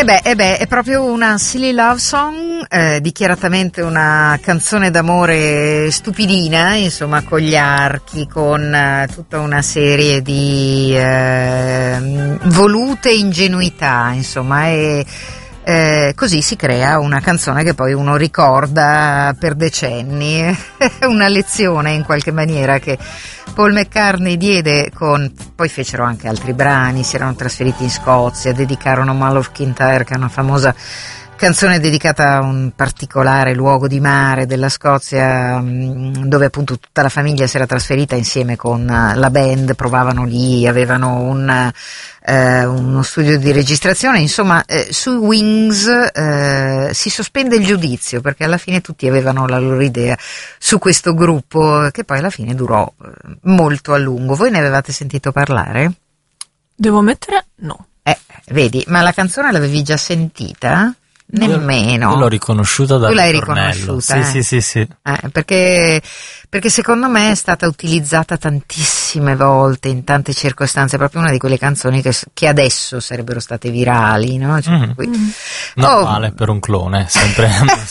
È proprio una silly love song, dichiaratamente una canzone d'amore stupidina, insomma, con gli archi, con tutta una serie di volute ingenuità, insomma, e così si crea una canzone che poi uno ricorda per decenni. Una lezione in qualche maniera che Paul McCartney diede poi fecero anche altri brani, si erano trasferiti in Scozia, dedicarono Mull of Kintyre, che è una famosa canzone dedicata a un particolare luogo di mare della Scozia, dove appunto tutta la famiglia si era trasferita insieme con la band, provavano lì, avevano uno studio di registrazione, insomma, sui Wings si sospende il giudizio, perché alla fine tutti avevano la loro idea su questo gruppo, che poi alla fine durò molto a lungo. Voi ne avevate sentito parlare? Devo ammettere no. Vedi, ma la canzone l'avevi già sentita? Nemmeno. Io l'ho riconosciuta dal ritornello. Tu l'hai riconosciuta? Sì. Perché secondo me è stata utilizzata tantissime volte in tante circostanze, è proprio una di quelle canzoni che adesso sarebbero state virali, no? Cioè, normale per un clone, sempre.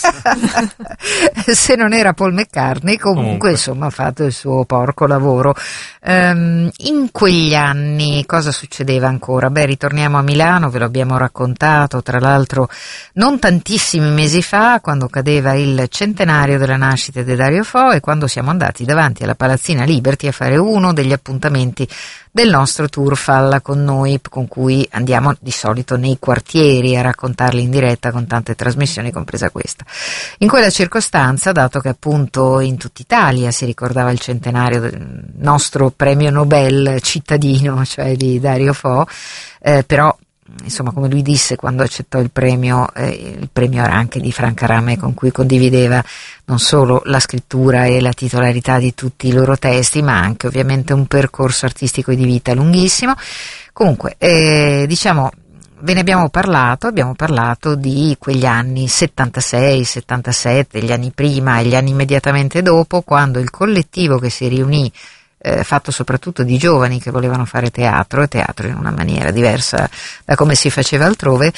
Se non era Paul McCartney, comunque insomma ha fatto il suo porco lavoro. In quegli anni cosa succedeva ancora? Ritorniamo a Milano, ve lo abbiamo raccontato, tra l'altro non tantissimi mesi fa, quando cadeva il centenario della nascita di Dario Fo, e quando siamo andati davanti alla Palazzina Liberty a fare uno degli appuntamenti del nostro tour Falla con noi, con cui andiamo di solito nei quartieri a raccontarli in diretta con tante trasmissioni, compresa questa. In quella circostanza, dato che appunto in tutta Italia si ricordava il centenario del nostro premio Nobel cittadino, cioè di Dario Fo, però insomma, come lui disse quando accettò il premio era anche di Franca Rame, con cui condivideva non solo la scrittura e la titolarità di tutti i loro testi, ma anche ovviamente un percorso artistico e di vita lunghissimo. Comunque, diciamo, ve ne abbiamo parlato di quegli anni 76, 77, gli anni prima e gli anni immediatamente dopo, quando il collettivo che si riunì, fatto soprattutto di giovani che volevano fare teatro in una maniera diversa da come si faceva altrove,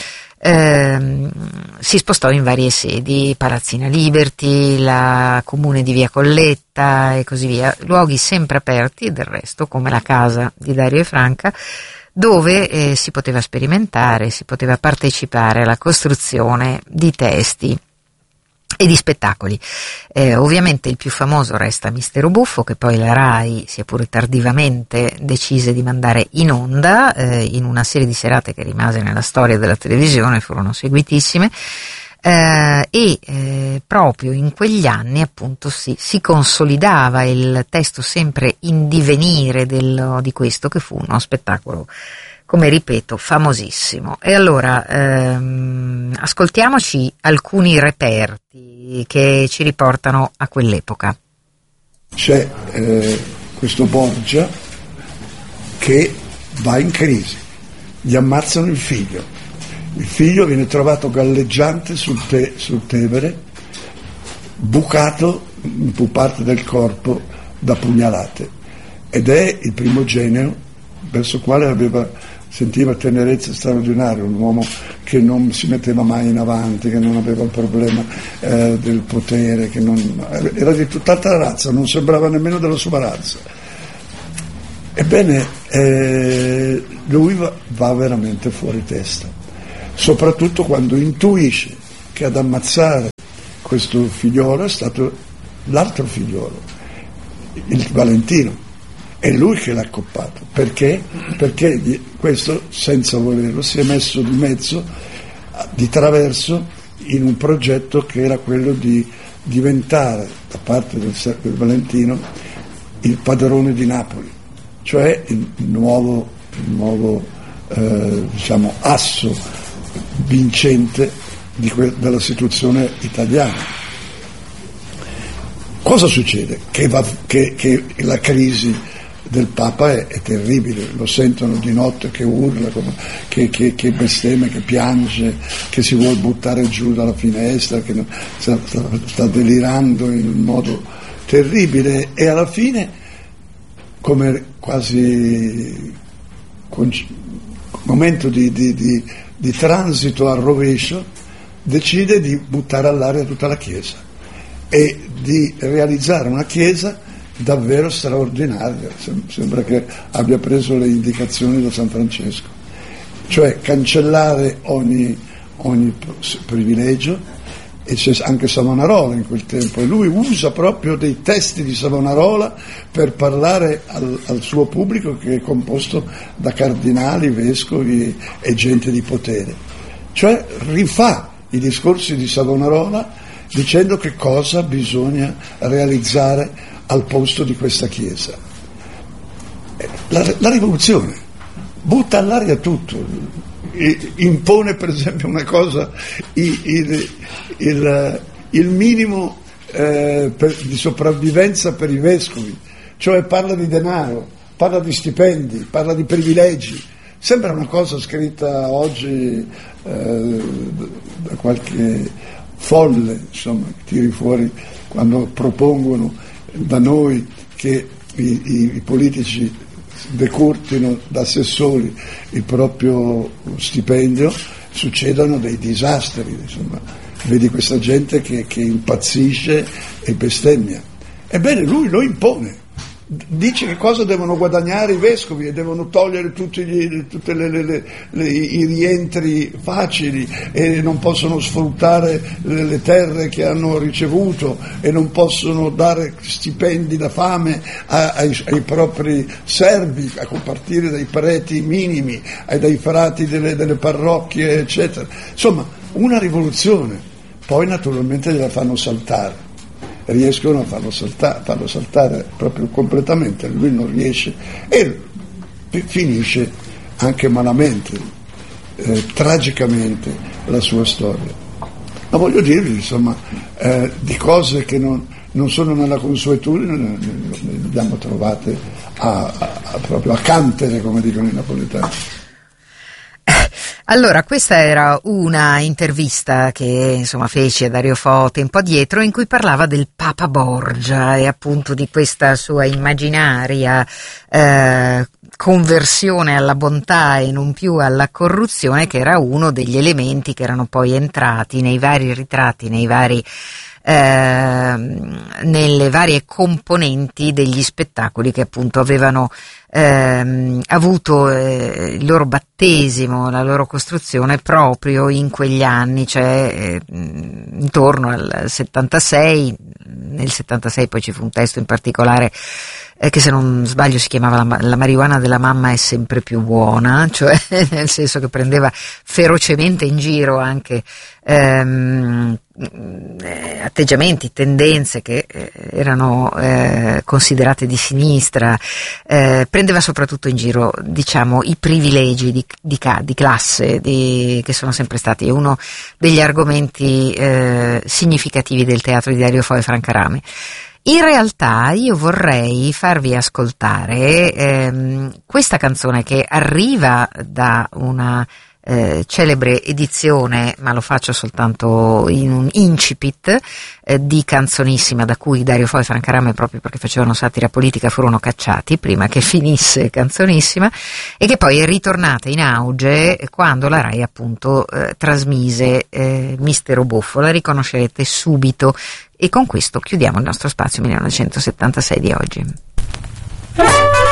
si spostò in varie sedi, Palazzina Liberty, la comune di Via Colletta e così via, luoghi sempre aperti del resto, come la casa di Dario e Franca, dove si poteva sperimentare, si poteva partecipare alla costruzione di testi e di spettacoli. Ovviamente il più famoso resta Mistero Buffo, che poi la Rai, sia pure tardivamente, decise di mandare in onda in una serie di serate che rimase nella storia della televisione, furono seguitissime, e proprio in quegli anni appunto si consolidava il testo sempre in divenire di questo, che fu uno spettacolo, come ripeto, famosissimo. E allora ascoltiamoci alcuni reperti che ci riportano a quell'epoca. C'è questo Borgia che va in crisi, gli ammazzano il figlio viene trovato galleggiante sul Tevere, bucato in più parte del corpo da pugnalate, ed è il primogenio verso il quale sentiva tenerezza straordinaria, un uomo che non si metteva mai in avanti, che non aveva il problema del potere, era di tutt'altra razza, non sembrava nemmeno della sua razza. Ebbene, lui va veramente fuori testa, soprattutto quando intuisce che ad ammazzare questo figliolo è stato l'altro figliolo, il Valentino. È lui che l'ha accoppato. Perché? Perché questo, senza volerlo, si è messo di mezzo, di traverso, in un progetto che era quello di diventare, da parte del Valentino, il padrone di Napoli, cioè il nuovo diciamo, asso vincente della situazione italiana. Cosa succede? Che la crisi del Papa è terribile, lo sentono di notte che urla, che bestemmia, che piange, che si vuole buttare giù dalla finestra, che sta delirando in un modo terribile, e alla fine, come quasi momento di transito al rovescio, decide di buttare all'aria tutta la Chiesa e di realizzare una Chiesa davvero straordinaria. Sembra che abbia preso le indicazioni da San Francesco, cioè cancellare ogni privilegio. E c'è anche Savonarola in quel tempo, e lui usa proprio dei testi di Savonarola per parlare al suo pubblico, che è composto da cardinali, vescovi e gente di potere. Cioè rifà i discorsi di Savonarola dicendo che cosa bisogna realizzare al posto di questa Chiesa. La rivoluzione butta all'aria tutto, impone per esempio una cosa, il minimo di sopravvivenza per i vescovi, cioè parla di denaro, parla di stipendi, parla di privilegi. Sembra una cosa scritta oggi da qualche folle, insomma, tiri fuori quando propongono da noi che i politici decurtino da sé soli il proprio stipendio, succedono dei disastri, insomma. Vedi questa gente che impazzisce e bestemmia. Ebbene, lui lo impone, dice che cosa devono guadagnare i vescovi, e devono togliere tutti i rientri facili, e non possono sfruttare le terre che hanno ricevuto, e non possono dare stipendi da fame ai propri servi, a partire dai preti minimi, dai frati delle parrocchie, eccetera. Insomma, una rivoluzione. Poi naturalmente gliela fanno saltare, riescono a farlo saltare proprio completamente, lui non riesce e finisce anche malamente, tragicamente la sua storia. Ma voglio dirvi, insomma, di cose che non sono nella consuetudine, ne abbiamo trovate proprio a cantere, come dicono i napoletani. Allora, questa era una intervista che insomma fece a Dario Fo tempo addietro, in cui parlava del Papa Borgia e appunto di questa sua immaginaria conversione alla bontà e non più alla corruzione, che era uno degli elementi che erano poi entrati nei vari ritratti, nelle varie componenti degli spettacoli che appunto avevano avuto il loro battesimo, la loro costruzione proprio in quegli anni, cioè intorno al 76. Nel 76 poi ci fu un testo in particolare che, se non sbaglio, si chiamava La marijuana della mamma è sempre più buona, cioè nel senso che prendeva ferocemente in giro anche atteggiamenti, tendenze che erano considerate di sinistra, prendeva soprattutto in giro, diciamo, i privilegi di classe, che sono sempre stati uno degli argomenti significativi del teatro di Dario Fo e Franca Rame. In realtà io vorrei farvi ascoltare questa canzone che arriva da una celebre edizione, ma lo faccio soltanto in un incipit, di Canzonissima, da cui Dario Fo e Franca Rame, proprio perché facevano satira politica, furono cacciati prima che finisse Canzonissima, e che poi è ritornata in auge quando la Rai appunto trasmise Mistero Buffo. La riconoscerete subito, e con questo chiudiamo il nostro spazio 1976 di oggi.